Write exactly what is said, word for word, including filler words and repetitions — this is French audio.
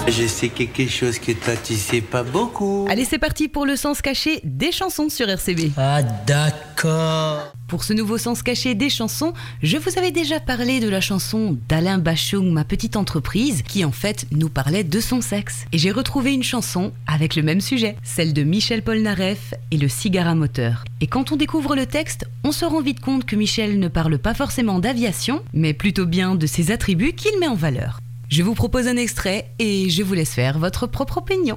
Je sais quelque chose que toi tu sais pas beaucoup. Allez, c'est parti pour le sens caché des chansons sur R C B. Ah d'accord. Pour ce nouveau sens caché des chansons, je vous avais déjà parlé de la chanson d'Alain Bachung, Ma petite entreprise, qui en fait nous parlait de son sexe. Et j'ai retrouvé une chanson avec le même sujet, celle de Michel Polnareff et le cigare à moteur. Et quand on découvre le texte, on se rend vite compte que Michel ne parle pas forcément d'aviation, mais plutôt bien de ses attributs qu'il met en valeur. Je vous propose un extrait et je vous laisse faire votre propre opinion.